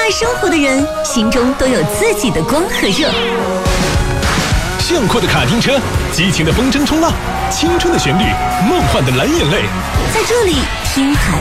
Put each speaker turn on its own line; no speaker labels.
爱生活的人心中都有自己的光和热。
炫酷的卡丁车，激情的风筝冲浪，青春的旋律，梦幻的蓝眼泪，
在这里听海